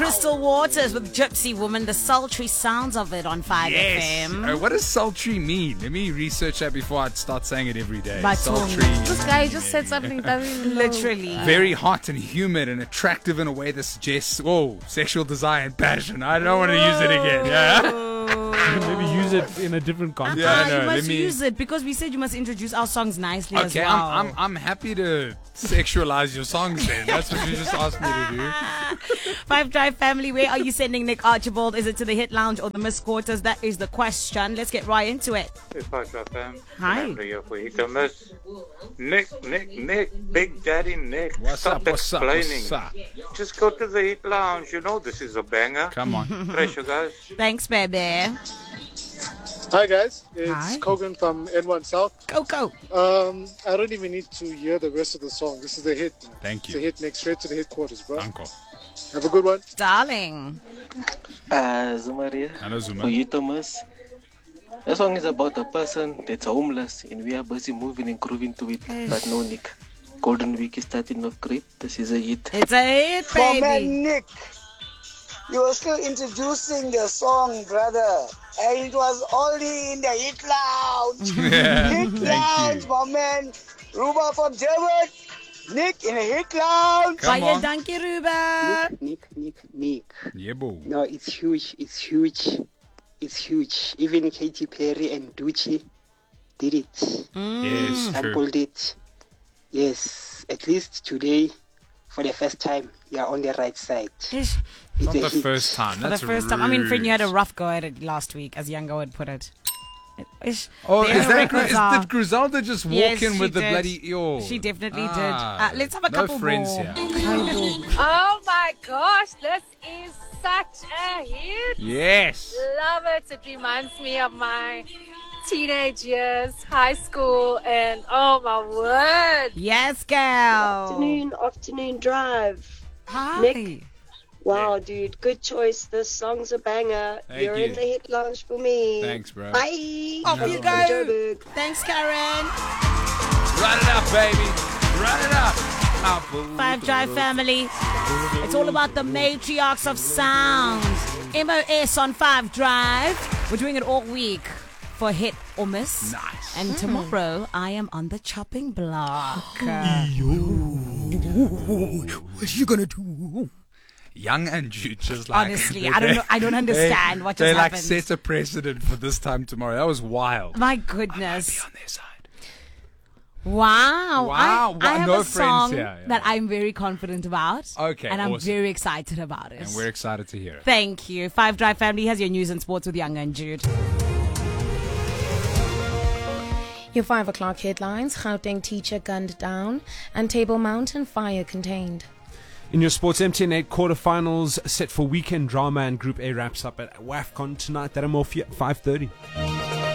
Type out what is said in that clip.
Crystal Waters with Gypsy Woman, the sultry sounds of it on 5FM. What does sultry mean? Let me research that before I start saying it every day. By Sultry. This guy just said something that doesn't know. Literally. Very hot and humid and attractive in a way that suggests, sexual desire and passion. I don't want to use it again. Yeah. Maybe use it in a different context. Yeah, You must use it because we said you must introduce our songs nicely as Okay, well. I'm happy to sexualize your songs then. That's what you just asked me to do. 5 Drive family, where are you sending Nick Archibald? Is it to the Hit Lounge or the Miss Quarters? That is the question. Let's get right into it. Hey, 5 Drive fam. Hi. Here for Hit or Miss. Nick, Big Daddy Nick. What's Stop up? What's up? explaining. What's up? Just go to the Hit Lounge. You know this is a banger. Come on. Pressure, guys. Thanks, baby. Hi guys, it's Hi. Kogan from N1 South. Go. I don't even need to hear the rest of the song. This is the hit. Thank It's you. a hit next straight to the headquarters, bro. Uncle. Have a good one. Darling. Zumaria, Hello, for Zuma. you, Thomas. The song is about a person that's homeless and we are busy moving and grooving to it. But no, Nick. Golden Week is starting off great. This is a hit. It's a hit, My man baby. Nick, you were still introducing the song, brother. And it was only in the Hit Lounge. Hit Lounge, my man. Ruba from German. Nick in the Hit Lounge. Come Bye, on. thank you, Ruba. Nick. Yeah, boo. No, it's huge. Even Katy Perry and Gucci did it. Yes, true. Sampled it. Yes, at least today, for the first time, you're on the right side. Ish. It's Not a the hit. first time. For That's the first time. I mean, friend, you had a rude. rough go at it last week, as Younger would put it. Ish. Oh, The is that records are- did Griselda just walk Yes, in she with the did. bloody yo? She definitely Ah, did. Let's have a no couple friends more. here. Oh my gosh, this is such a hit. Yes. Love it. It reminds me of my teenage years, high school, and oh my word. Yes, girl. Afternoon drive. Hi. Nick. Wow, dude, good choice. This song's a banger. Thank You're you. in the Hit Lounge for me. Thanks, bro. Bye. Off you From go. Joburg. Thanks, Karen. Run it up, baby. Run it up. 5 Drive family. It's all about the matriarchs of sound. MOS on 5 Drive. We're doing it all week for Hit or Miss. Nice. And tomorrow, I am on the chopping block. What you gonna do? Young and Jude just like Honestly, I don't know. I don't understand what just they like happened. set a precedent for this time tomorrow. That was wild. My I'll be goodness. on their side. Wow. Wow. I have No a friends song here, yeah. that I'm very confident about. Okay, And I'm awesome. very excited about it. And we're excited to hear it. Thank you. 5 Drive family has your news and sports with Younger and Jude. Your 5 o'clock headlines: Gauteng teacher gunned down and Table Mountain fire contained. In your sports, MTN 8 quarterfinals set for weekend drama, and Group A wraps up at WAFCON tonight. That I'm off at 5:30.